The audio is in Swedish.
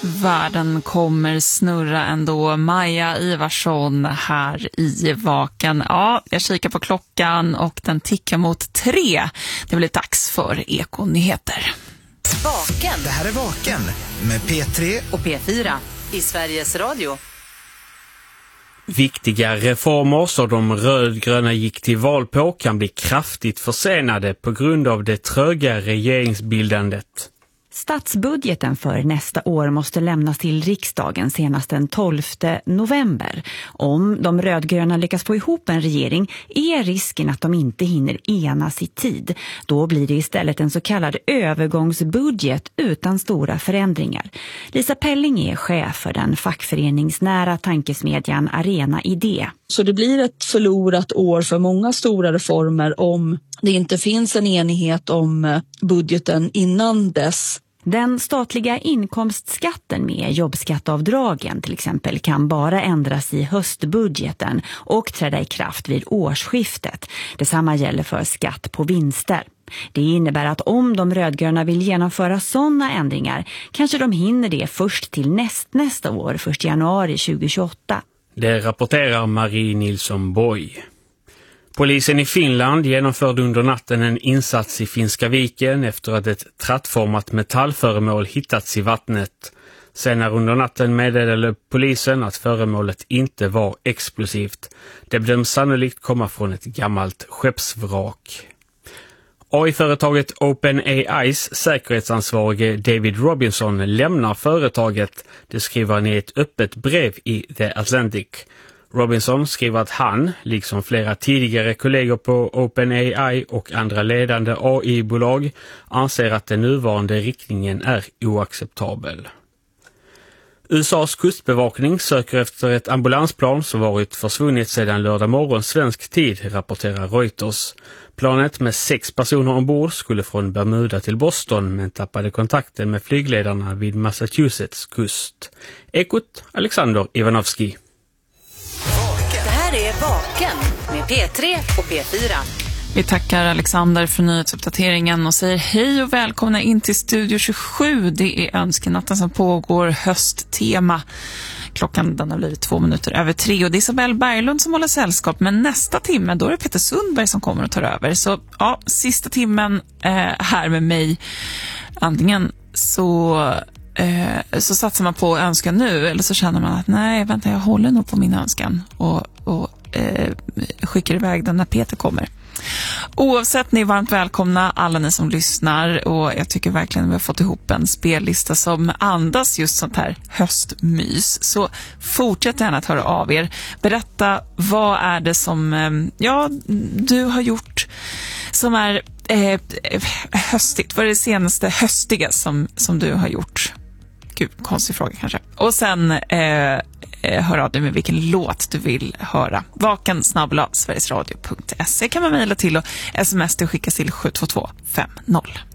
Världen kommer snurra ändå. Maja Ivarsson här i Vaken. Ja, jag kikar på klockan och den tickar mot 3. Det blir dags för Ekonyheter. Vaken. Det här är Vaken med P3 och P4 i Sveriges Radio. Viktiga reformer som de rödgröna gick till val på kan bli kraftigt försenade på grund av det tröga regeringsbildandet. Statsbudgeten för nästa år måste lämnas till riksdagen senast den 12 november. Om de rödgröna lyckas få ihop en regering är risken att de inte hinner enas i tid. Då blir det istället en så kallad övergångsbudget utan stora förändringar. Lisa Pelling är chef för den fackföreningsnära tankesmedjan Arena Idé. Så det blir ett förlorat år för många stora reformer om det inte finns en enighet om budgeten innan dess. Den statliga inkomstskatten med jobbskatteavdragen till exempel kan bara ändras i höstbudgeten och träda i kraft vid årsskiftet. Detsamma gäller för skatt på vinster. Det innebär att om de rödgröna vill genomföra sådana ändringar kanske de hinner det först till nästa år, 1 januari 2028. Det rapporterar Marie Nilsson Borg. Polisen i Finland genomförde under natten en insats i Finska viken efter att ett trattformat metallföremål hittats i vattnet. Senare under natten meddelade polisen att föremålet inte var explosivt. Det bedöms sannolikt komma från ett gammalt skeppsvrak. AI-företaget OpenAIs säkerhetsansvarige David Robinson lämnar företaget. Det skriver han i ett öppet brev i The Atlantic. Robinson skriver att han, liksom flera tidigare kollegor på OpenAI och andra ledande AI-bolag, anser att den nuvarande riktningen är oacceptabel. USAs kustbevakning söker efter ett ambulansplan som varit försvunnit sedan lördag morgon svensk tid, rapporterar Reuters. Planet med 6 personer ombord skulle från Bermuda till Boston men tappade kontakten med flygledarna vid Massachusetts kust. Ekot Alexander Ivanovski. Det här är Vaken med P3 och P4. Vi tackar Alexander för nyhetsuppdateringen och säger hej och välkomna in till Studio 27. Det är önskenatten som pågår, hösttema. Klockan den har blivit 2 minuter över 3 och det är Isabelle Berglund som håller sällskap. Men nästa timme då är det Peter Sundberg som kommer och tar över. Så ja, sista timmen här med mig. Antingen så satsar man på önskan nu eller så känner man att nej, vänta, jag håller nog på min önskan och skickar iväg den när Peter kommer. Oavsett, ni är varmt välkomna alla ni som lyssnar och jag tycker verkligen vi har fått ihop en spellista som andas just sånt här höstmys. Så fortsätt gärna att höra av er. Berätta, vad är det som du har gjort som är höstigt? Vad är det senaste höstiga som du har gjort? Gud, konstig fråga kanske. Och sen hör av dig med vilken låt du vill höra. vaken@sverigesradio.se kan man mejla till och sms till och skicka till 72250.